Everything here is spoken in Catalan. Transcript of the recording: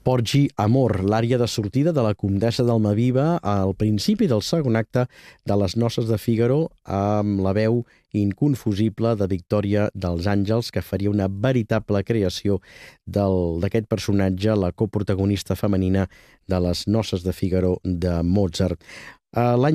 Porgi Amor, l'ària de sortida de la Comtessa d'Almaviva al principi del segon acte de Les noces de Fígaro, amb la veu inconfusible de Victòria dels Àngels, que faria una veritable creació d'aquest personatge, la coprotagonista femenina de Les noces de Fígaro de Mozart. L'any